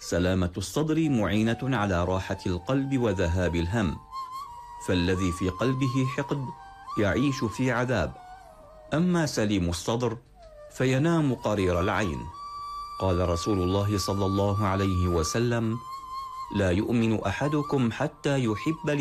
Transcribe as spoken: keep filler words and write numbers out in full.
سلامة الصدر معينة على راحة القلب وذهاب الهم، فالذي في قلبه حقد يعيش في عذاب، أما سليم الصدر فينام قرير العين. قال رسول الله صلى الله عليه وسلم: لا يؤمن أحدكم حتى يحب